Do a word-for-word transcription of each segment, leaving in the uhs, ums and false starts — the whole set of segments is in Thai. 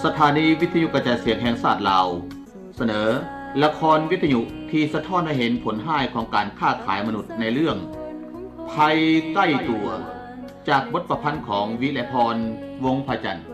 สถานีวิทยุกระจายเสียงแห่งชาติลาวเสนอละครวิทยุที่สะท้อนให้เห็นผลร้ายของการค้าขายมนุษย์ในเรื่องภัยใกล้ตัวจากบทประพันธ์ของวิไลพรวงศ์พระจันทร์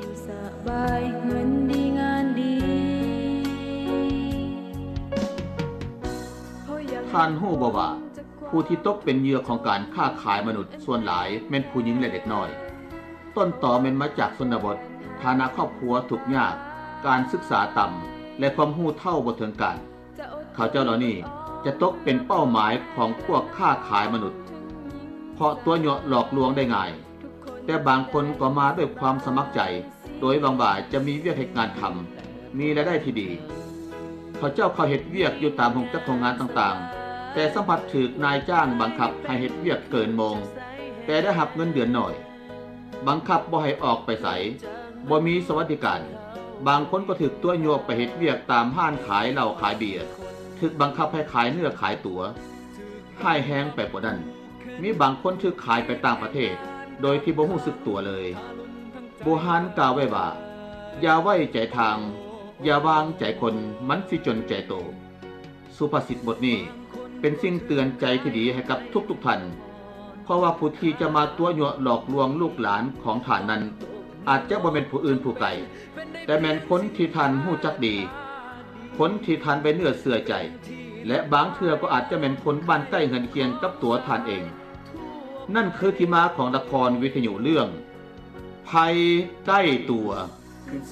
ท่านฮู้บ่ว่าผู้ที่ตกเป็นเหยื่อของการค้าขายมนุษย์ส่วนหลายแม่นผู้หญิงและเด็กน้อยต้นตอแม่นมาจากชนบทฐานะครอบครัวทุกข์ยากการศึกษาต่ำและความรู้เท่าบ่ถึงการเขาเจ้าเหล่านี้จะตกเป็นเป้าหมายของพวกค้าขายมนุษย์เพราะตัวเหยาะหลอกลวงได้ง่ายแต่บางคนก็มาด้วยความสมัครใจโดยหวังว่าจะมีเวียกให้งานทำมีรายได้ที่ดีเขาเจ้าเขาเฮ็ดเวียกอยู่ตามโรงจักรโรงงานต่างๆแต่สัมผัสถูกนายจ้างบังคับให้เฮ็ดเวียกเกินโมงแต่ได้รับเงินเดือนน้อยบังคับบ่ให้ออกไปไสบ่มีสวัสดิการบางคนก็ถูกตัวโยกไปเฮ็ดเวียกตามห้านขายเหล้าขายเบียร์ถูกบังคับให้ขายเนื้อขายตั๋วให้แฮงไปกว่านั้นมีบางคนถูกขายไปต่างประเทศโดยที่บ่รู้สึกตัวเลยโบฮานกล่าวไว้ว่าอย่าไว้ใจทางอย่าวางใจคนมันสิจนใจโตสุภาษิตบทนี้เป็นสิ่งเตือนใจที่ดีให้กับทุกๆท่านเพราะว่าผู้ที่จะมาตัวยั่วหลอกลวงลูกหลานของท่านนั้นอาจจะบ่แม่นผู้อื่นผู้ไกลแต่แม่นคนที่ท่านรู้จักดีคนที่ท่านไปเนื้อเสื่อใจและบางเทื่อก็อาจจะเป็นคนบ้านใกล้เฮือนเคียงกับตัวท่านเองนั่นคือที่มาของละครวิทยุเรื่องภัยใกล้ตัว